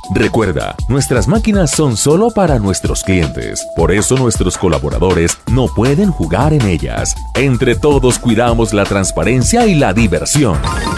Recuerda, nuestras máquinas son solo para nuestros clientes. Por eso nuestros colaboradores no pueden jugar en ellas. Entre todos cuidamos la transparencia y la diversión.